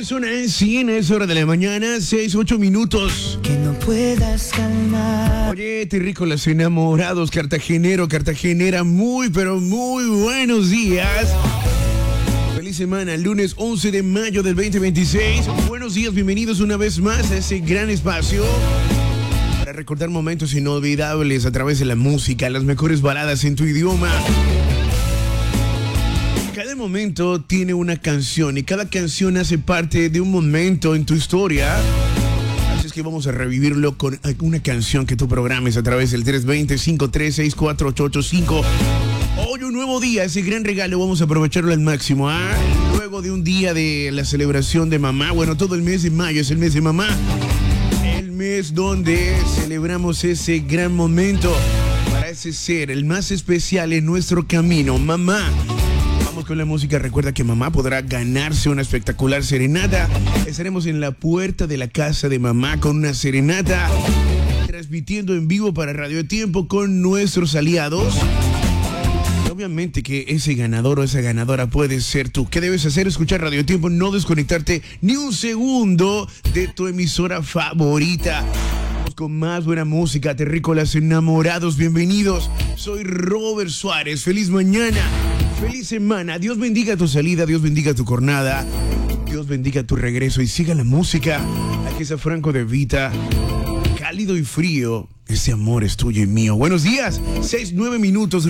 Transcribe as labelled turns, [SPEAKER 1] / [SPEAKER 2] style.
[SPEAKER 1] Son en es hora de la mañana, 6-8 minutos.
[SPEAKER 2] Que no puedas calmar.
[SPEAKER 1] Oye, terrícolas enamorados, cartagenero, cartagenera, muy, pero muy buenos días. Feliz semana, lunes 11 de mayo del 2026. Buenos días, bienvenidos una vez más a ese gran espacio para recordar momentos inolvidables a través de la música, las mejores baladas en tu idioma. Cada momento tiene una canción y cada canción hace parte de un momento en tu historia. Así es que vamos a revivirlo con una canción que tú programes a través del 320-5364885. Hoy un nuevo día, ese gran regalo vamos a aprovecharlo al máximo. Luego de un día de la celebración de mamá, bueno, todo el mes de mayo es el mes de mamá. El mes donde celebramos ese gran momento para ese ser, el más especial en nuestro camino, mamá. Con la música, recuerda que mamá podrá ganarse una espectacular serenata. Estaremos en la puerta de la casa de mamá con una serenata, transmitiendo en vivo para Radio Tiempo con nuestros aliados. Y obviamente que ese ganador o esa ganadora puede ser tú. ¿Qué debes hacer? Escuchar Radio Tiempo, no desconectarte ni un segundo de tu emisora favorita. Vamos con más buena música, terrícolas enamorados, bienvenidos. Soy Robert Suárez, feliz mañana. Feliz semana, Dios bendiga tu salida, Dios bendiga tu jornada, Dios bendiga tu regreso y siga la música. Aquí está Franco de Vita, cálido y frío, ese amor es tuyo y mío. Buenos días, 6-9 minutos.